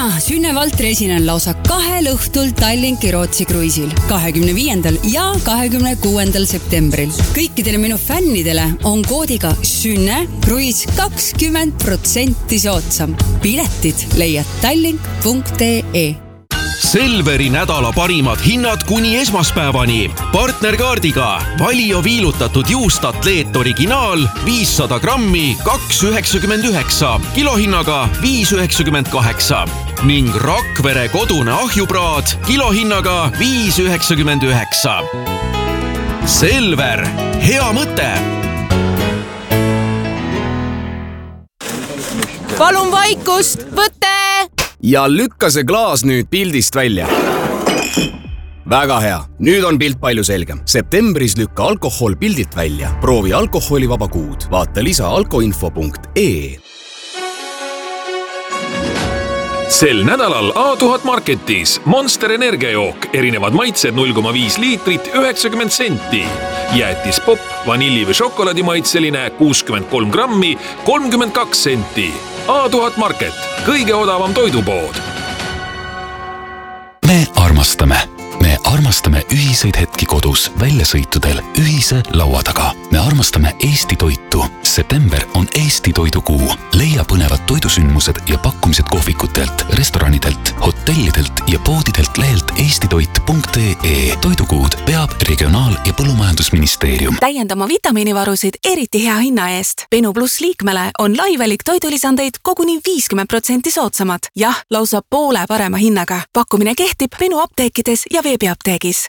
mina, Sünne Valtri, esinen lausa 2 õhtul Tallinki Rootsi kruiisil 25. ja 26. septembril. Kõikidele minu fännidele on koodiga Sünne kruiis 20% soodsam. Piletid leiad tallink.ee. Selveri nädala parimad hinnad kuni esmaspäevani. Partnerkaardiga Valio viilutatud juustatleet originaal 500 grammi 2,99, kilohinnaga 5,98 ning Rakvere kodune ahjupraad kilohinnaga 5,99. Selver, hea mõte! Palun vaikust, võte! Ja lükka see klaas nüüd pildist välja. Väga hea. Nüüd on pilt palju selgem. Septembris lükka alkohol pildilt välja. Proovi alkoholivaba kuud. Vaata lisa alkoinfo.ee. Sel nädalal A1000 Marketis Monster energiajook, erinevad maitsed 0,5 liitrit 90 senti. Jäätis pop, vanilli või šokolaadi maitseline 63 grammi 32 senti. A1000 Market, kõige odavam toidupood. Me armastame ühiseid hetki kodus, väljasõitudel, ühise laua taga. Me armastame Eesti toitu. September on Eesti toidukuu. Leia põnevad toidusündmused ja pakkumised kohvikutelt, restoranidelt, hotellidelt ja poodidelt lehelt eestitoit.ee. Toidukuud peab Regionaal- ja Põllumajandusministeerium. Täiendama vitamiinivarusid eriti hea hinna eest. Benu Plus liikmele on laivelik toidulisandeid koguni 50% soodsamad. Jah, lausa poole parema hinnaga. Pakkumine kehtib Benu apteekides ja veebiapteegis.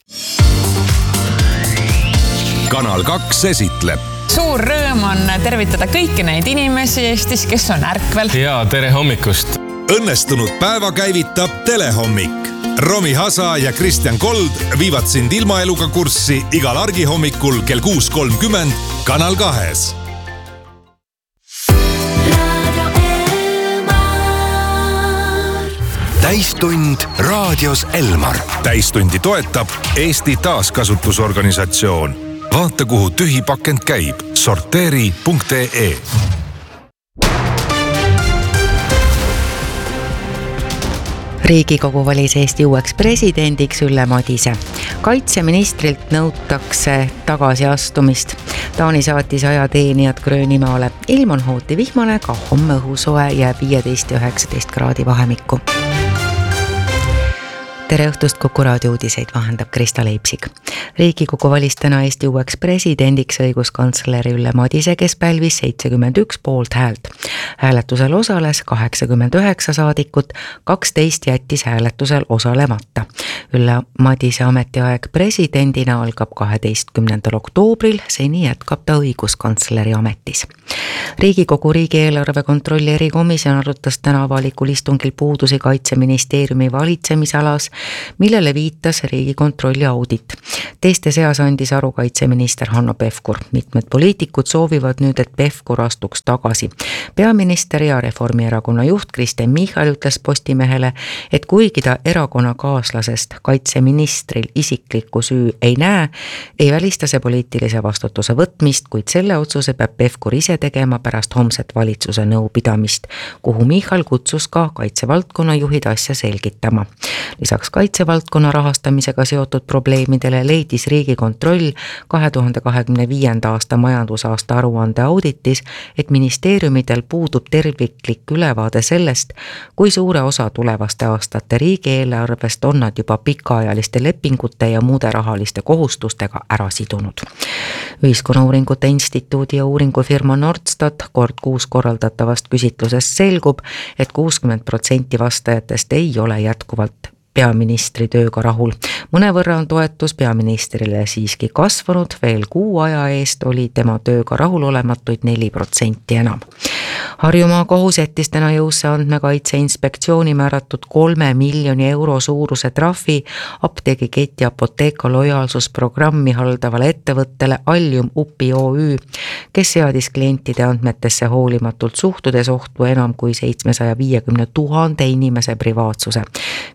Kanal 2 esitleb. Suur rõõm on tervitada kõiki neid inimesi Eestis, kes on ärkvel. Ja tere hommikust! Õnnestunud päeva käivitab Telehommik. Romi Hasa ja Kristjan Kold viivad sind ilmaeluga kurssi igal argihommikul kell 6.30 Kanal 2. Täistund raadios Elmar. Täistundi toetab Eesti taaskasutusorganisatsioon. Vaata, kuhu tühi pakend käib. Sorteeri.ee. Riigikogu valis Eesti uueks presidendiks Ülle Madise. Kaitseministrilt nõutakse tagasiastumist. Taani saatis ajateenijad Gröönimaale. Ilm on hooti vihmane, ka homme õhusoe jääb 15 ja 19 kraadi vahemikku. Tere õhtust, Kuku raadio uudiseid vahendab Krista Leipsik. Riigikogu valis täna Eesti uueks presidendiks õiguskantsleri Ülle Madise, kes pälvis 71 poolt häält. Hääletusel osales 89 saadikut, 12 jättis hääletusel osalemata. Ülle Madise ametiaeg presidendina algab 12. oktoobril, seni jätkab ta õiguskantsleri ametis. Riigikogu riigieelarve kontrolli erikomisjon arutas täna avalikul istungil puudusi Kaitseministeeriumi valitsemisalas, millele viitas Riigikontrolli audit. Teiste seas andis aru kaitseminister Hanno Pevkur. Mitmed poliitikud soovivad nüüd, et Pevkur astuks tagasi. Peaminister ja Reformierakonna juht Kristen Michal ütles Postimehele, et kuigi ta erakonna kaaslasest kaitseministril isiklikku süü ei näe, ei välista see poliitilise vastutuse võtmist, kuid selle otsuse peab Pevkur ise tegema pärast homset valitsuse nõupidamist, kuhu Michal kutsus ka kaitsevaldkonna juhid asja selgitama. Lisaks kaitsevaldkonna rahastamisega seotud probleemidele leidis Riigikontroll 2025. aasta majandusaasta aruande auditis, et ministeeriumidel puudub terviklik ülevaade sellest, kui suure osa tulevaste aastate riigieelarvest on nad juba pikaajaliste lepingute ja muude rahaliste kohustustega ära sidunud. Ühiskonnauuringute instituudi ja uuringufirma Nordstat kord 6 korraldatavast küsitlusest selgub, et 60% vastajatest ei ole jätkuvalt peaministri tööga rahul. Mõnevõrra on toetus peaministrile siiski kasvanud, veel kuu aja eest oli tema tööga rahulolematuid 4% enam. Harjumaa kohus jättis täna jõusse Andmekaitse Inspektsiooni määratud 3 miljoni euro suuruse trahvi apteegiketi Apotheka lojaalsusprogrammi haldavale ettevõttele Allium Upi OÜ, kes seadis klientide andmetesse hoolimatult suhtudes ohtu enam kui 750 000 inimese privaatsuse. Firma esindaja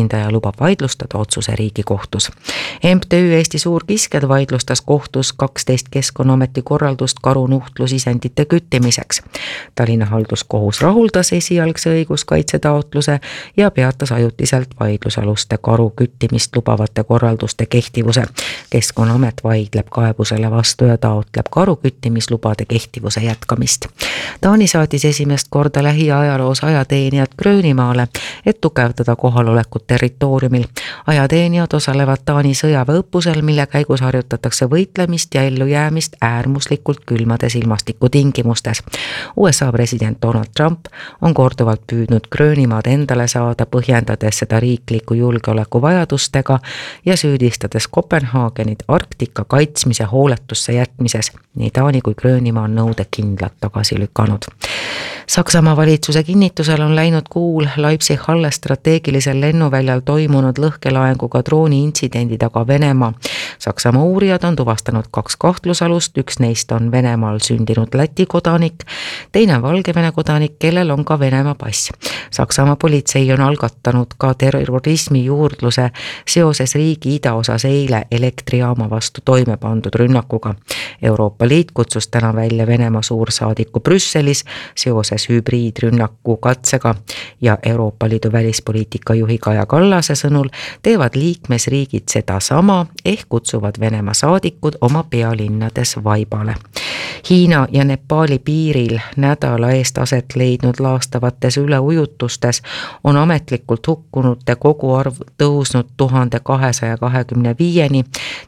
esindaja lubab vaidlustada otsuse Riigikohtus. MTÜ Eesti Suurkiskjad vaidlustas kohtus 12 Keskkonnaameti korraldust karunuhtlusisendite küttimiseks. Tallinna halduskohus rahuldas esialgse õiguskaitsetaotluse ja peatas ajutiselt vaidlusaluste karu küttimist lubavate korralduste kehtivuse. Keskkonnaamet vaidleb kaebusele vastu ja taotleb karu küttimislubade kehtivuse jätkamist. Taani saatis esimest korda lähiajaloos ajateenijad Gröönimaale, et tugevdada kohalolekut territooriumil. Ajateenijad osalevad Taani sõjaväeõppusel, mille käigus harjutatakse võitlemist ja ellujäämist äärmuslikult külmades ilmastikutingimustes. USA president Donald Trump on korduvalt püüdnud Gröönimaad endale saada, põhjendades seda riikliku julgeoleku vajadustega ja süüdistades Kopenhaagenit Arktika kaitsmise hooletusse jätmises. Nii Taani kui Gröönimaa on nõude kindlalt tagasi lükanud. Saksamaa valitsuse kinnitusel on läinud kuul Leipzig-Halle strateegilisel lennuväljal toimunud lõhkelaenguga drooni intsidendi taga Venemaa. Saksamaa uurijad on tuvastanud 2 kahtlusalust, üks neist on Venemaal sündinud Läti kodanik, teine Valgevene kodanik, kellel on ka Venemaa pass. Saksamaa politsei on algatanud ka terrorismi juurdluse seoses riigi idaosas eile elektrijaama vastu toime pandud rünnakuga. Euroopa Liit kutsus täna välja Venemaa suursaadiku Brüsselis seoses hübriidrünnaku katsega ja Euroopa Liidu välispoliitika juhi Kaja Kallase sõnul teevad liikmesriigid seda sama ehk kutsuvad Venemaa saadikud oma pealinnades vaibale. Hiina ja Nepaali piiril nädala eest aset leidnud laastavates üleujutustes on ametlikult hukkunute koguarv tõusnud 1225-ni,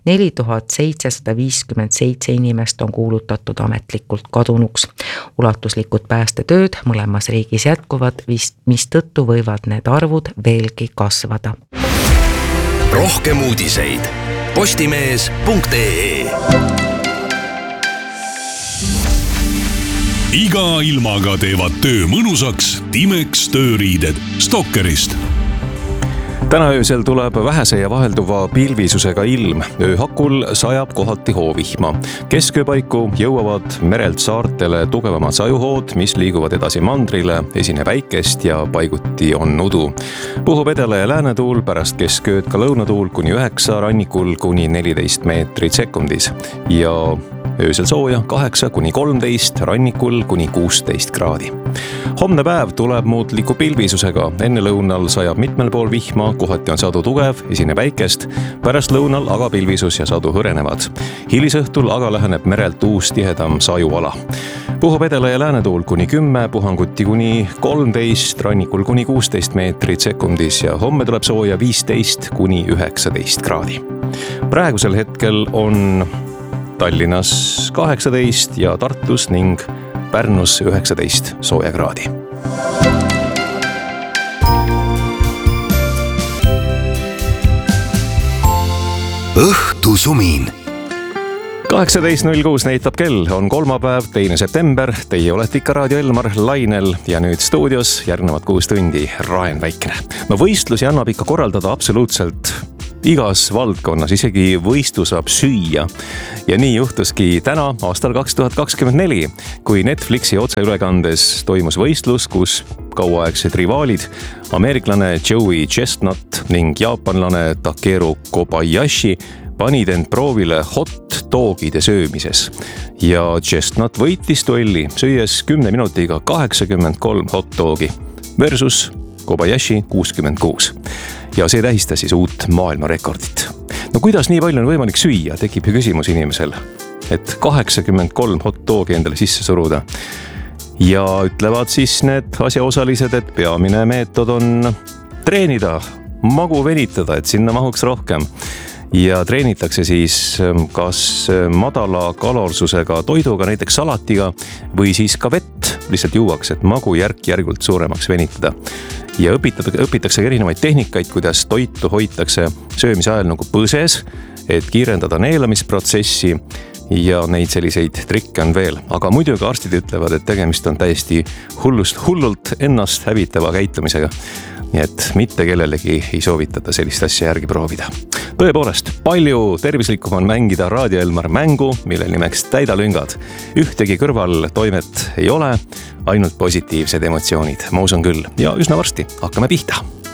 4757 inimest on kuulutatud ametlikult kadunuks. Ulatuslikud päästetööd mõlemas riigis jätkuvad, mistõttu võivad need arvud veelgi kasvada. Rohkem uudiseid postimees.ee. Iga ilmaga teevad töö mõnusaks Timex tööriided Stokkerist. Täna öösel tuleb vähese ja vahelduva pilvisusega ilm. Ööhakul sajab kohati hoovihma. Keskööpaiku jõuavad merelt saartele tugevamad sajuhood, mis liiguvad edasi mandrile, esineb äikest ja paiguti on udu. Puhub edele ja läänetuul, pärast keskööd ka lõunatuul kuni 9, rannikul kuni 14 meetrit sekundis ja öösel sooja 8 kuni 13, rannikul kuni 16 kraadi. Homne päev tuleb muutliku pilvisusega. Enne lõunal sajab mitmel pool vihma, kohati on sadu tugev, esineb äikest, pärast lõunal aga pilvisus ja sadu hõrenevad. Hilisõhtul aga läheneb merelt uus tihedam sajuala. Puhub edele ja läänetuul kuni 10, puhanguti kuni 13, rannikul kuni 16 meetrit sekundis ja homme tuleb sooja 15 kuni 19 kraadi. Praegusel hetkel on Tallinnas 18 ja Tartus ning Pärnus 19 sooja kraadi. Õhtusumin. 18.06 näitab kell, on kolmapäev, 2. september, teie olete ikka Raadio Elmar lainel ja nüüd stuudios järgnevad 6 tundi Raen Väikene. No võistlusi annab ikka korraldada absoluutselt igas valdkonnas, isegi võistlu saab süüa. Ja nii juhtuski täna aastal 2024, kui Netflixi otseülekandes toimus võistlus, kus kauaaegsed rivaalid, ameeriklane Joey Chestnut ning jaapanlane Takeru Kobayashi panid end proovile hot dogide söömises. Ja Chestnut võitis duelli, süües 10 minutiga 83 hot dogi versus Kobayashi 66. Ja see tähistas siis uut maailmarekordit. No kuidas nii palju on võimalik süüa, tekib ju küsimus inimesel, et 83 hot dogi endale sisse suruda. Ja ütlevad siis need asjaosalised, et peamine meetod on treenida, magu venitada, et sinna mahuks rohkem. Ja treenitakse siis kas madala kalorsusega toiduga, näiteks salatiga, või siis ka vett lihtsalt juuaks, et magu järk-järgult suuremaks venitada. Ja õpitakse erinevaid tehnikaid, kuidas toitu hoitakse söömise ajal nagu põses, et kiirendada neelamisprotsessi ja neid selliseid trikke on veel. Aga muidugi arstid ütlevad, et tegemist on täiesti hullult ennast hävitava käitumisega. Nii et mitte kellelegi ei soovitata sellist asja järgi proovida. Tõepoolest, palju tervislikum on mängida Raadio Elmar mängu, mille nimeks Täida lüngad. Ühtegi kõrval toimet ei ole, ainult positiivsed emotsioonid, ma usun küll. Ja üsna varsti hakkame pihta.